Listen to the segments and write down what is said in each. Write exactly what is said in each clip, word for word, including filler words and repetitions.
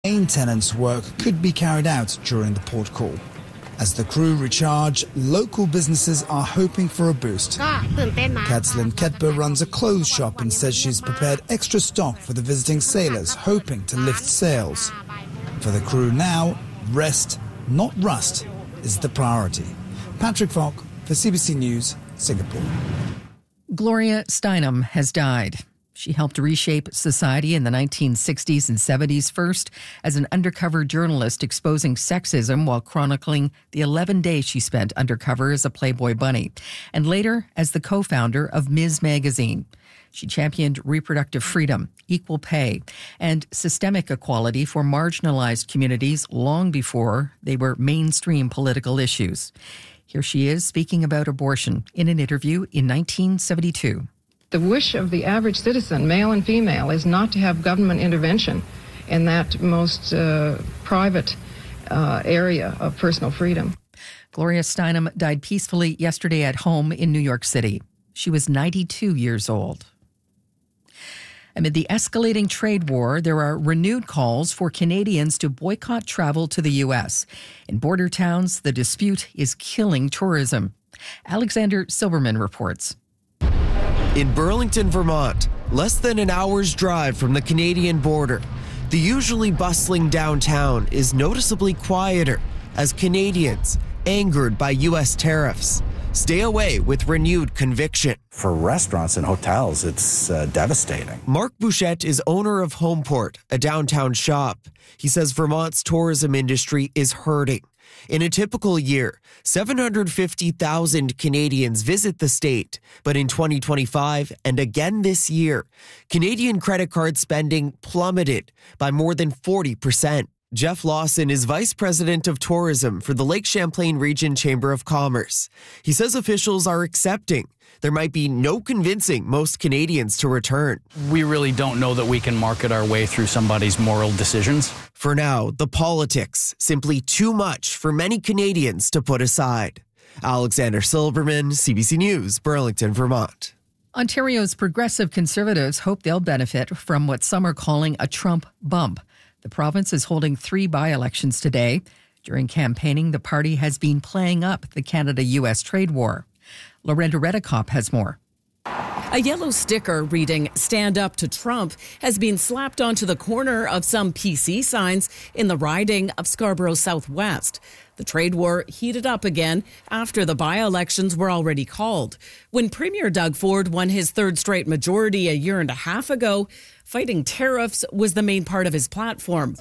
Maintenance work could be carried out during the port call. As the crew recharge, local businesses are hoping for a boost. Kathleen Ketber runs a clothes shop and says she's prepared extra stock for the visiting sailors, hoping to lift sales. For the crew now, rest, not rust, is the priority. Patrick Falk for C B C News, Singapore. Gloria Steinem has died. She helped reshape society in the nineteen sixties and seventies, first as an undercover journalist exposing sexism while chronicling the eleven days she spent undercover as a Playboy bunny, and later as the co-founder of Miz Magazine. She championed reproductive freedom, equal pay, and systemic equality for marginalized communities long before they were mainstream political issues. Here she is speaking about abortion in an interview in nineteen seventy-two. The wish of the average citizen, male and female, is not to have government intervention in that most uh, private uh, area of personal freedom. Gloria Steinem died peacefully yesterday at home in New York City. She was ninety-two years old. Amid the escalating trade war, there are renewed calls for Canadians to boycott travel to the U S. In border towns, the dispute is killing tourism. Alexander Silberman reports. In Burlington, Vermont, less than an hour's drive from the Canadian border, the usually bustling downtown is noticeably quieter as Canadians, angered by U S tariffs, stay away with renewed conviction. For restaurants and hotels, it's uh, devastating. Mark Bouchette is owner of Homeport, a downtown shop. He says Vermont's tourism industry is hurting. In a typical year, seven hundred fifty thousand Canadians visit the state. But in twenty twenty-five and again this year, Canadian credit card spending plummeted by more than forty percent. Jeff Lawson is Vice President of Tourism for the Lake Champlain Region Chamber of Commerce. He says officials are accepting there might be no convincing most Canadians to return. We really don't know that we can market our way through somebody's moral decisions. For now, the politics, simply too much for many Canadians to put aside. Alexander Silberman, C B C News, Burlington, Vermont. Ontario's progressive Conservatives hope they'll benefit from what some are calling a Trump bump. The province is holding three by-elections today. During campaigning, the party has been playing up the Canada-U S trade war. Lorenda Redekop has more. A yellow sticker reading "Stand Up to Trump" has been slapped onto the corner of some P C signs in the riding of Scarborough Southwest. The trade war heated up again after the by-elections were already called. When Premier Doug Ford won his third straight majority a year and a half ago, fighting tariffs was the main part of his platform.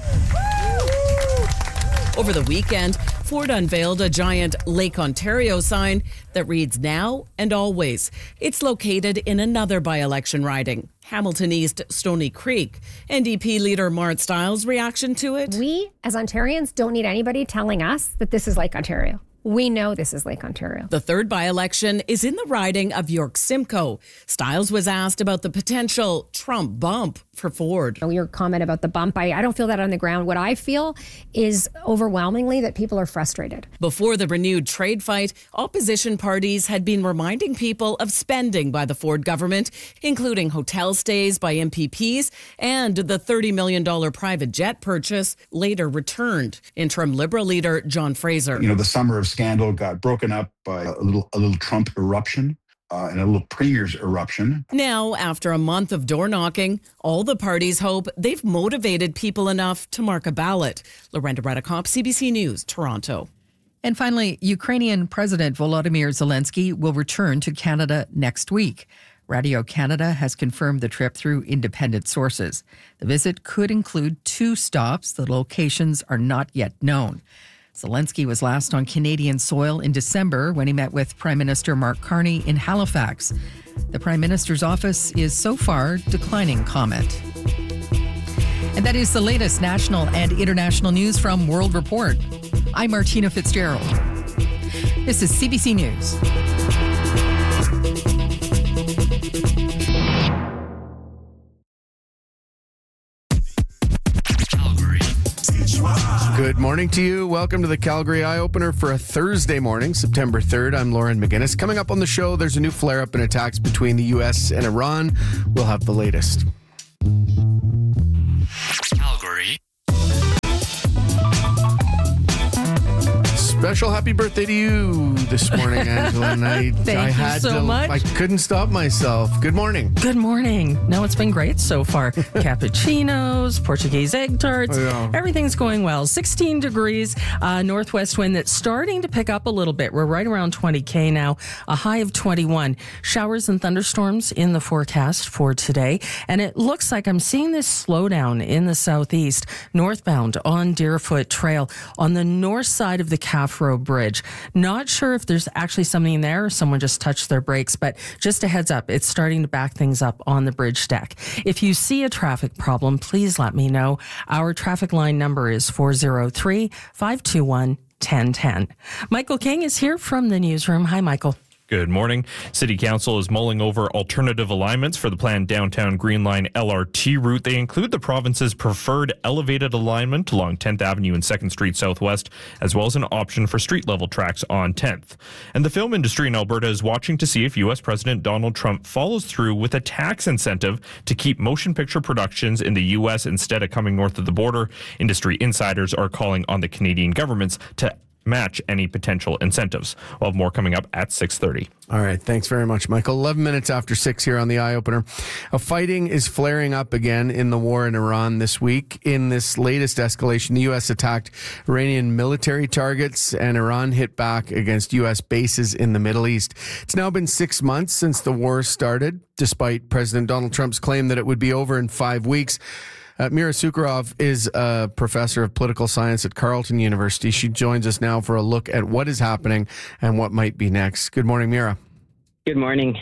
Over the weekend, Ford unveiled a giant Lake Ontario sign that reads "Now and Always." It's located in another by-election riding, Hamilton East Stony Creek. N D P leader Mart Stiles' reaction to it? We, as Ontarians, don't need anybody telling us that this is Lake Ontario. We know this is Lake Ontario. The third by-election is in the riding of York Simcoe. Stiles was asked about the potential Trump bump for Ford. Your comment about the bump, I, I don't feel that on the ground. What I feel is overwhelmingly that people are frustrated. Before the renewed trade fight, opposition parties had been reminding people of spending by the Ford government, including hotel stays by M P Ps and the thirty million dollars private jet purchase later returned. Interim Liberal leader John Fraser. You know, the summer of scandal got broken up by a little a little Trump eruption uh, and a little Premier's eruption. Now, after a month of door knocking, all the parties hope they've motivated people enough to mark a ballot. Lorenda Redekop, C B C News, Toronto. And finally, Ukrainian President Volodymyr Zelensky will return to Canada next week. Radio Canada has confirmed the trip through independent sources. The visit could include two stops. The locations are not yet known. Zelensky was last on Canadian soil in December when he met with Prime Minister Mark Carney in Halifax. The Prime Minister's office is so far declining comment. And that is the latest national and international news from World Report. I'm Martina Fitzgerald. This is C B C News. Good morning to you. Welcome to the Calgary Eye Opener for a Thursday morning, September third. I'm Lauren McGinnis. Coming up on the show, there's a new flare-up in attacks between the U S and Iran. We'll have the latest. Calgary. Special happy birthday to you this morning, Angela. And I, Thank I you had so to, much. I couldn't stop myself. Good morning. Good morning. No, it's been great so far. Cappuccinos, Portuguese egg tarts, Yeah. everything's going well. sixteen degrees, uh, northwest wind that's starting to pick up a little bit. We're right around twenty K now, a high of twenty-one. Showers and thunderstorms in the forecast for today. And it looks like I'm seeing this slowdown in the southeast, northbound on Deerfoot Trail on the north side of the Calf Road Bridge. Not sure if there's actually something there or someone just touched their brakes, but just a heads up, it's starting to back things up on the bridge deck. If you see a traffic problem, please let me know. Our traffic line number is four oh three, five two one, one oh one oh. Michael King is here from the newsroom. Hi, Michael. Good morning. City Council is mulling over alternative alignments for the planned downtown Green Line L R T route. They include the province's preferred elevated alignment along tenth Avenue and second Street Southwest, as well as an option for street-level tracks on tenth. And the film industry in Alberta is watching to see if U S President Donald Trump follows through with a tax incentive to keep motion picture productions in the U S instead of coming north of the border. Industry insiders are calling on the Canadian governments to match any potential incentives. We'll have more coming up at six thirty. All right. Thanks very much, Michael. eleven minutes after six here on the Eye Opener. A fighting is flaring up again in the war in Iran this week. In this latest escalation, the U S attacked Iranian military targets and Iran hit back against U S bases in the Middle East. It's now been six months since the war started, despite President Donald Trump's claim that it would be over in five weeks. Uh, Mira Sukharov is a professor of political science at Carleton University. She joins us now for a look at what is happening and what might be next. Good morning, Mira. Good morning.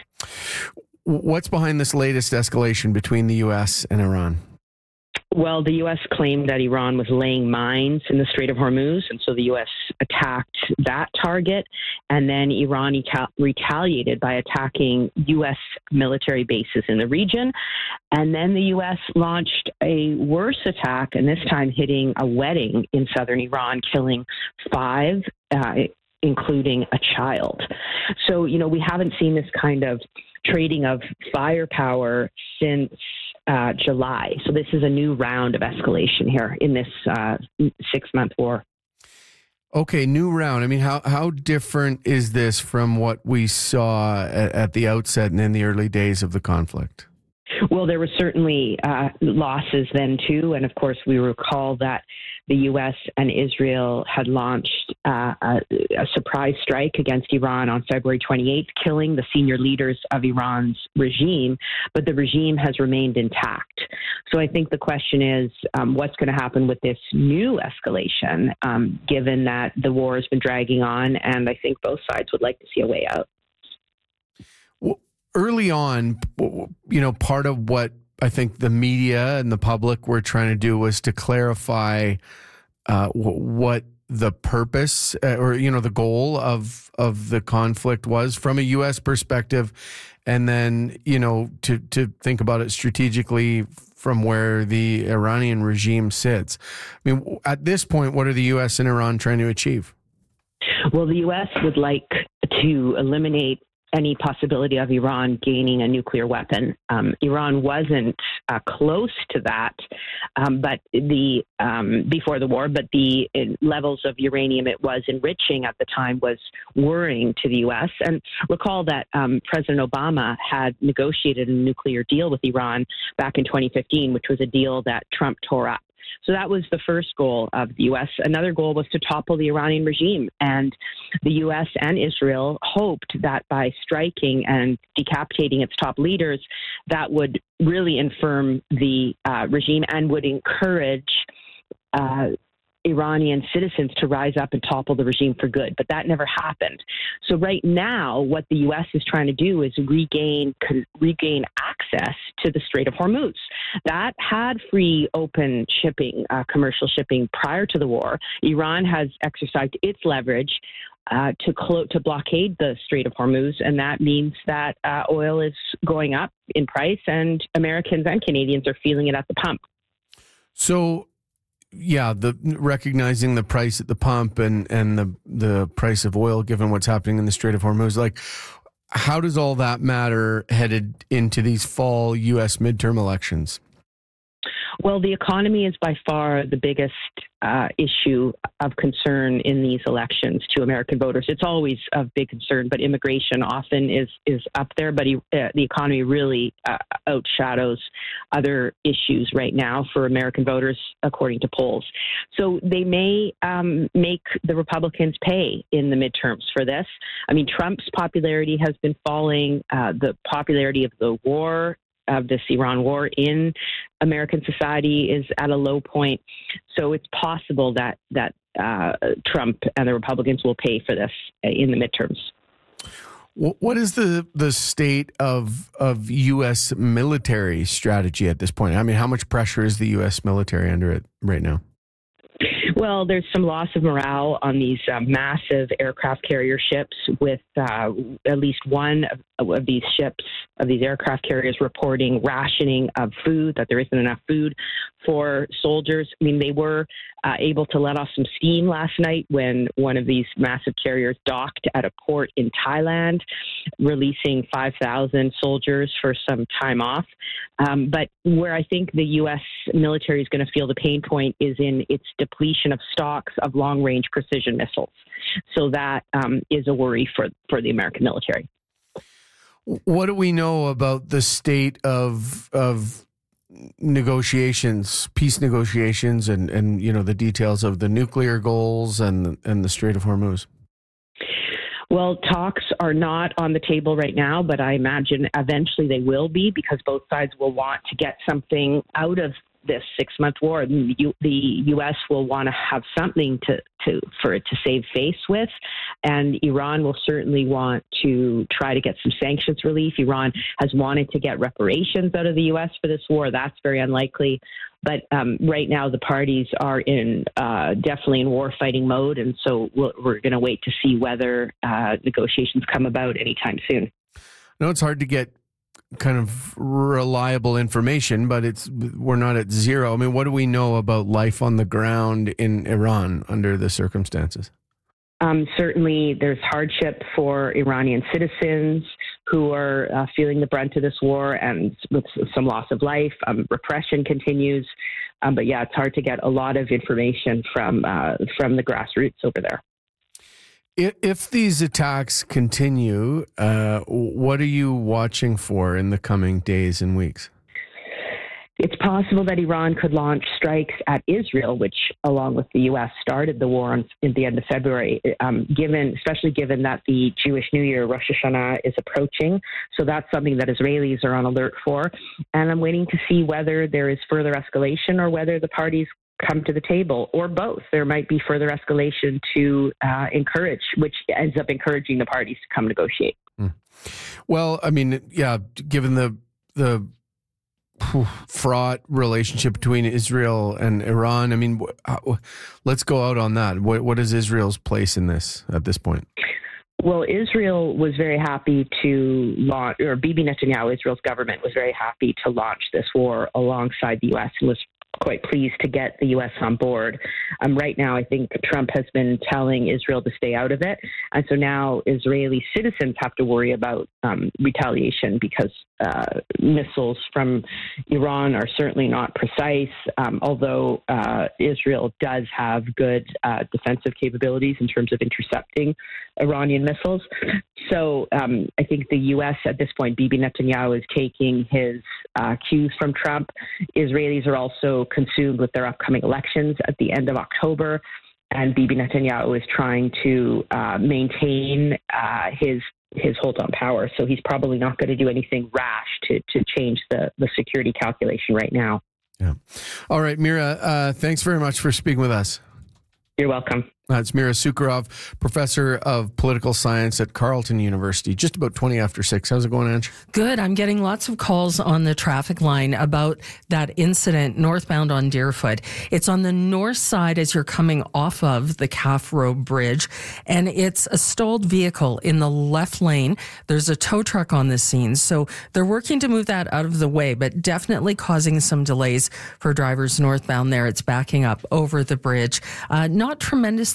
What's behind this latest escalation between the U S and Iran? Well, the U S claimed that Iran was laying mines in the Strait of Hormuz, and so the U S attacked that target, and then Iran eta- retaliated by attacking U S military bases in the region, and then the U S launched a worse attack, and this time hitting a wedding in southern Iran, killing five, uh, including a child. So, you know, we haven't seen this kind of trading of firepower since Uh, July. So this is a new round of escalation here in this uh, six-month war. Okay, new round. I mean, how how different is this from what we saw at, at the outset and in the early days of the conflict? Well, there were certainly uh, losses then, too. And, of course, we recall that the U S and Israel had launched uh, a, a surprise strike against Iran on February twenty-eighth, killing the senior leaders of Iran's regime. But the regime has remained intact. So I think the question is, um, what's going to happen with this new escalation, um, given that the war has been dragging on? And I think both sides would like to see a way out. Well, early on, you know, part of what I think the media and the public were trying to do was to clarify uh, w- what the purpose uh, or, you know, the goal of of the conflict was from a U S perspective, and then, you know, to, to think about it strategically from where the Iranian regime sits. I mean, at this point, what are the U S and Iran trying to achieve? Well, the U S would like to eliminate any possibility of Iran gaining a nuclear weapon. Um, Iran wasn't uh, close to that, um, but the um, before the war, but the uh, levels of uranium it was enriching at the time was worrying to the U S. And recall that um, President Obama had negotiated a nuclear deal with Iran back in twenty fifteen, which was a deal that Trump tore up. So that was the first goal of the U S. Another goal was to topple the Iranian regime. And the U S and Israel hoped that by striking and decapitating its top leaders, that would really infirm the uh, regime and would encourage uh, Iranian citizens to rise up and topple the regime for good. But that never happened. So right now, what the U S is trying to do is regain con- regain access to the Strait of Hormuz. That had free, open shipping, uh, commercial shipping prior to the war. Iran has exercised its leverage uh, to clo- to blockade the Strait of Hormuz, and that means that uh, oil is going up in price, and Americans and Canadians are feeling it at the pump. So, yeah, the recognizing the price at the pump and, and the the price of oil, given what's happening in the Strait of Hormuz, like, how does all that matter headed into these fall U S midterm elections? Well, the economy is by far the biggest uh, issue of concern in these elections to American voters. It's always of big concern, but immigration often is is up there. But uh, the economy really uh, outshadows other issues right now for American voters, according to polls. So they may um, make the Republicans pay in the midterms for this. I mean, Trump's popularity has been falling. Uh, the popularity of the war, of this Iran war in American society, is at a low point. So it's possible that that uh, Trump and the Republicans will pay for this in the midterms. What is the the state of of U S military strategy at this point? I mean, how much pressure is the U S military under it right now? Well, there's some loss of morale on these uh, massive aircraft carrier ships, with uh, at least one of, of these ships, of these aircraft carriers, reporting rationing of food, that there isn't enough food for soldiers. I mean, they were uh, able to let off some steam last night when one of these massive carriers docked at a port in Thailand, releasing five thousand soldiers for some time off. Um, but where I think the U S military is going to feel the pain point is in its depletion of stocks of long-range precision missiles. So that um, is a worry for, for the American military. What do we know about the state of of negotiations, peace negotiations, and, and you know the details of the nuclear goals and and the Strait of Hormuz? Well, talks are not on the table right now, but I imagine eventually they will be, because both sides will want to get something out of this six-month war. The U, the U S will want to have something to, to for it to save face with, and Iran will certainly want to try to get some sanctions relief. Iran has wanted to get reparations out of the U S for this war. That's very unlikely. But um, right now, the parties are in uh, definitely in war-fighting mode, and so we'll, we're going to wait to see whether uh, negotiations come about anytime soon. No, it's hard to get kind of reliable information, but it's we're not at zero. I mean, what do we know about life on the ground in Iran under the circumstances? Um, certainly, there's hardship for Iranian citizens who are uh, feeling the brunt of this war, and with some loss of life. Um, repression continues. Um, but yeah, it's hard to get a lot of information from uh, from the grassroots over there. If these attacks continue, uh, what are you watching for in the coming days and weeks? It's possible that Iran could launch strikes at Israel, which, along with the U S, started the war on, at the end of February, um, given, especially given that the Jewish New Year, Rosh Hashanah, is approaching. So that's something that Israelis are on alert for. And I'm waiting to see whether there is further escalation or whether the parties come to the table, or both. There might be further escalation to uh, encourage, which ends up encouraging the parties to come negotiate. Mm. Well, I mean, yeah, given the the fraught relationship between Israel and Iran, I mean, let's go out on that. What, what is Israel's place in this at this point? Well, Israel was very happy to launch, or Bibi Netanyahu, Israel's government, was very happy to launch this war alongside the U S and was quite pleased to get the U S on board. Um, right now, I think Trump has been telling Israel to stay out of it. And so now Israeli citizens have to worry about um, retaliation, because uh, missiles from Iran are certainly not precise, um, although uh, Israel does have good uh, defensive capabilities in terms of intercepting Iranian missiles. So um, I think the U S at this point, Bibi Netanyahu, is taking his uh, cues from Trump. Israelis are also consumed with their upcoming elections at the end of October, and Bibi Netanyahu is trying to uh, maintain uh, his his hold on power. So he's probably not going to do anything rash to to change the, the security calculation right now. Yeah. All right, Mira, uh, thanks very much for speaking with us. You're welcome. That's Mira Sukharov, professor of political science at Carleton University. Just about twenty after six. How's it going, Ange? Good. I'm getting lots of calls on the traffic line about that incident northbound on Deerfoot. It's on the north side as you're coming off of the Calf Road Bridge, and it's a stalled vehicle in the left lane. There's a tow truck on the scene, so they're working to move that out of the way, but definitely causing some delays for drivers northbound there. It's backing up over the bridge. Uh, not tremendously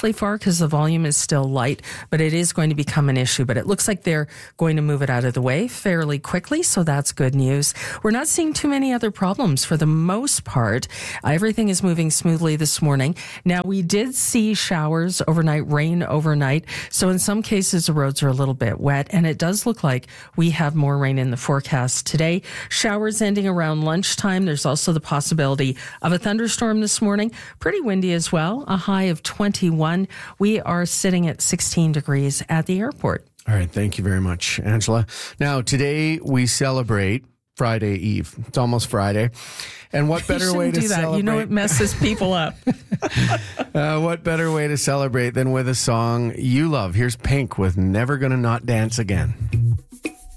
immensely far because the volume is still light, but it is going to become an issue. But it looks like they're going to move it out of the way fairly quickly, so that's good news. We're not seeing too many other problems for the most part. Everything is moving smoothly this morning. Now, we did see showers overnight, rain overnight, so in some cases the roads are a little bit wet, and it does look like we have more rain in the forecast today. Showers ending around lunchtime. There's also the possibility of a thunderstorm this morning. Pretty windy as well, a high of twenty-one. We are sitting at sixteen degrees at the airport. All right. Thank you very much, Angela. Now, today we celebrate Friday Eve. It's almost Friday. And what better way to do that. celebrate? You know, it messes people up. uh, what better way to celebrate than with a song you love? Here's Pink with Never Gonna Not Dance Again.